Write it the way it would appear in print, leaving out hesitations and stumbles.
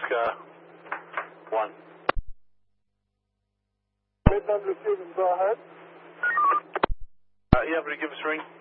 1. Midland receiving, go ahead. Yeah, but give us a ring.